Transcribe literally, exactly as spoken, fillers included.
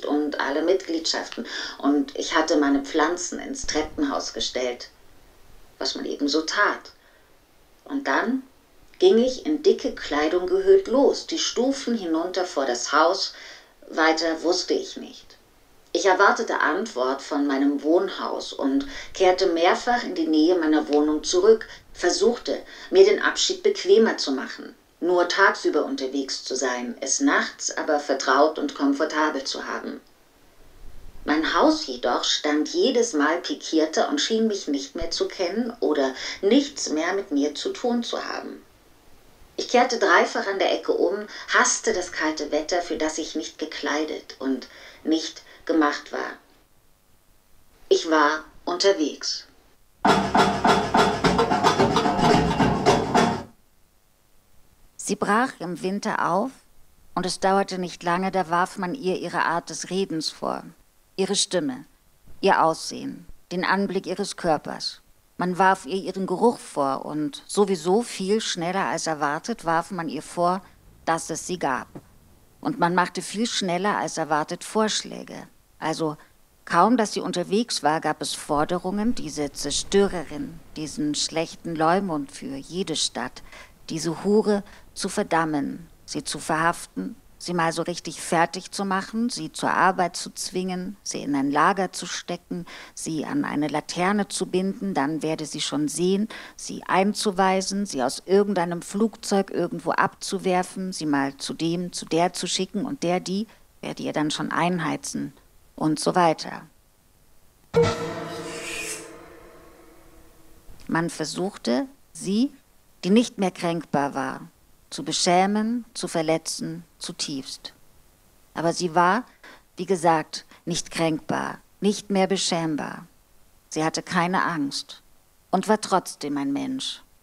gekündigt und alle Mitgliedschaften. Und ich hatte meine Pflanzen ins Treppenhaus gestellt, was man eben so tat. Und dann ging ich in dicke Kleidung gehüllt los, die Stufen hinunter vor das Haus. Weiter wusste ich nicht. Ich erwartete Antwort von meinem Wohnhaus und kehrte mehrfach in die Nähe meiner Wohnung zurück, versuchte, mir den Abschied bequemer zu machen, nur tagsüber unterwegs zu sein, es nachts aber vertraut und komfortabel zu haben. Mein Haus jedoch stand jedes Mal pikierter und schien mich nicht mehr zu kennen oder nichts mehr mit mir zu tun zu haben. Ich kehrte dreifach an der Ecke um, hasste das kalte Wetter, für das ich nicht gekleidet und nicht gemacht war. Ich war unterwegs. Sie brach im Winter auf, und es dauerte nicht lange, da warf man ihr ihre Art des Redens vor, ihre Stimme, ihr Aussehen, den Anblick ihres Körpers. Man warf ihr ihren Geruch vor, und sowieso viel schneller als erwartet warf man ihr vor, dass es sie gab. Und man machte viel schneller als erwartet Vorschläge. Also kaum, dass sie unterwegs war, gab es Forderungen, diese Zerstörerin, diesen schlechten Leumund für jede Stadt, diese Hure zu verdammen, sie zu verhaften, sie mal so richtig fertig zu machen, sie zur Arbeit zu zwingen, sie in ein Lager zu stecken, sie an eine Laterne zu binden, dann werde sie schon sehen, sie einzuweisen, sie aus irgendeinem Flugzeug irgendwo abzuwerfen, sie mal zu dem, zu der zu schicken und der, die, werde ihr dann schon einheizen und so weiter. Man versuchte, sie, die nicht mehr kränkbar war, zu beschämen, zu verletzen, zutiefst. Aber sie war, wie gesagt, nicht kränkbar, nicht mehr beschämbar. Sie hatte keine Angst und war trotzdem ein Mensch,